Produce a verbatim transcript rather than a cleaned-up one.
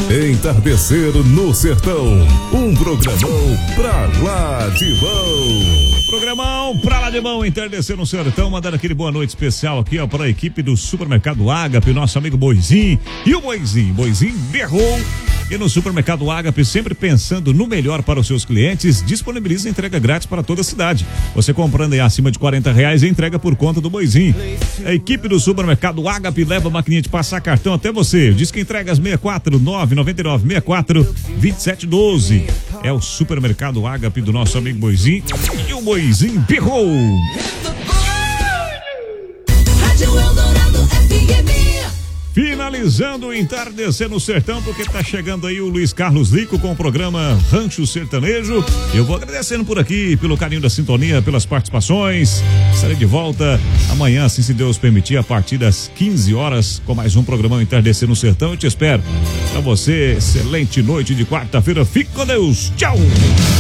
Entardecer no Sertão, um programão pra lá de bom. Programão pra lá de bom, Entardecer no Sertão, mandando aquele boa noite especial aqui, ó, pra equipe do Supermercado Ágape, nosso amigo Boizinho. E o Boizinho, Boizinho berrou. E no Supermercado Ágape, sempre pensando no melhor para os seus clientes, disponibiliza entrega grátis para toda a cidade. Você comprando aí acima de quarenta reais, entrega por conta do Boizinho. A equipe do Supermercado Ágape leva a maquininha de passar cartão até você. Diz que entregas seis quatro nove nove nove seis quatro dois sete um dois. É o Supermercado Ágape do nosso amigo Boizinho. E o Boizinho berrou. Finalizando o Entardecer no Sertão, porque tá chegando aí o Luiz Carlos Lico com o programa Rancho Sertanejo. Eu vou agradecendo por aqui, pelo carinho da sintonia, pelas participações. Estarei de volta amanhã, assim se Deus permitir, a partir das quinze horas, com mais um programa Entardecer no Sertão. Eu te espero. Pra você, excelente noite de quarta-feira. Fique com Deus. Tchau!